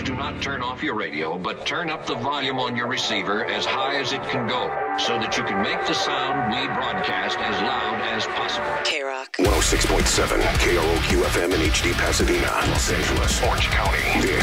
do not turn off your radio, but turn up the volume on your receiver as high as it can go, so that you can make the sound we broadcast as loud as possible. K-Rock. 106.7 KROQ FM in HD Pasadena, Los Angeles, Orange County. This